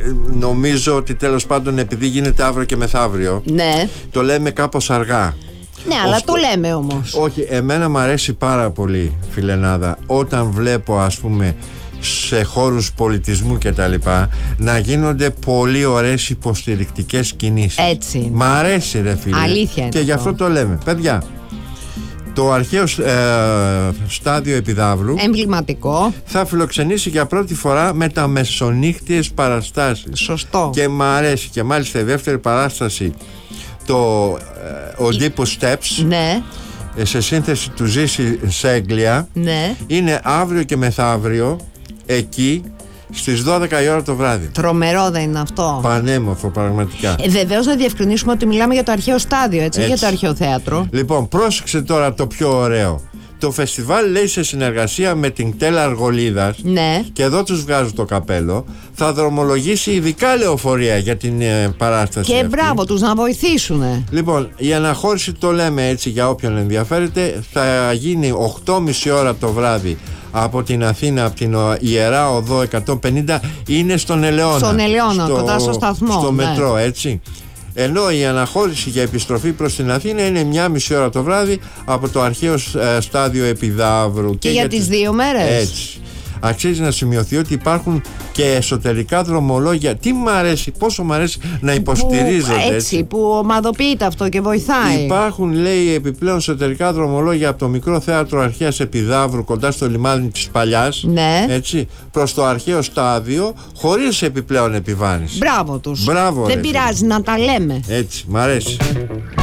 νομίζω ότι τέλος πάντων, επειδή γίνεται αύριο και μεθαύριο, Ναι. το λέμε κάπως αργά. Ναι, αλλά το λέμε όμως. Όχι, εμένα μου αρέσει πάρα πολύ, φιλενάδα, όταν βλέπω, ας πούμε, σε χώρους πολιτισμού και τα λοιπά, να γίνονται πολύ ωραίες υποστηρικτικές κινήσεις. Έτσι. Μ' αρέσει, ρε φίλε. Αλήθεια είναι και γι' αυτό το λέμε. Παιδιά, το αρχαίο στάδιο Επιδαύρου Εμβληματικό. θα φιλοξενήσει για πρώτη φορά μεταμεσονύχτιες παραστάσεις. Σωστό. Και μ' αρέσει. Και μάλιστα η δεύτερη παράσταση, το Olympus Steps, Ναι. σε σύνθεση του Ζήση Σέγγλια, Ναι. είναι αύριο και μεθαύριο εκεί στις 12 η ώρα το βράδυ. Τρομερό δεν είναι αυτό? Πανέμορφο, πραγματικά. Βεβαίως να διευκρινίσουμε ότι μιλάμε για το αρχαίο στάδιο, έτσι. Για το αρχαίο θέατρο. Λοιπόν, πρόσεξε τώρα το πιο ωραίο. Το φεστιβάλ, λέει, σε συνεργασία με την Κτέλα Αργολίδας, Ναι. και εδώ τους βγάζω το καπέλο, θα δρομολογήσει ειδικά λεωφορεία για την παράσταση Και αυτή. μπράβο τους, να βοηθήσουνε. Λοιπόν, η αναχώρηση, το λέμε έτσι για όποιον ενδιαφέρεται, θα γίνει 8.30 ώρα το βράδυ από την Αθήνα, από την Ιερά Οδό 150, είναι στον Ελαιώνα. Στον Ελαιώνα, κοντά στο σταθμό. Στο ναι. μετρό, έτσι. Ενώ η αναχώρηση για επιστροφή προς την Αθήνα είναι 1.30 ώρα το βράδυ από το αρχαίο στάδιο Επιδαύρου. Και για τις 2 μέρες. Έτσι. Αξίζει να σημειωθεί ότι υπάρχουν και εσωτερικά δρομολόγια. Τι μ' αρέσει, πόσο μ' αρέσει να υποστηρίζονται έτσι. Που ομαδοποιείται αυτό και βοηθάει. Υπάρχουν, λέει, επιπλέον εσωτερικά δρομολόγια από το μικρό θέατρο Αρχαίας Επιδαύρου κοντά στο λιμάνι της Παλιάς, Ναι. έτσι, προς το αρχαίο στάδιο, χωρίς επιπλέον επιβάρυνση. Μπράβο τους. Μπράβο, δεν ρε, πειράζει να τα λέμε. Έτσι, μ' αρέσει.